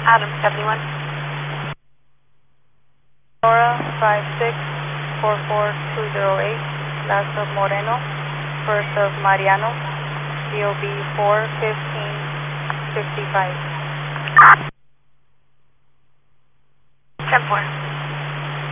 Adam 71. Aurora 5644208, last of Moreno, first of Mariano, DOB 41555.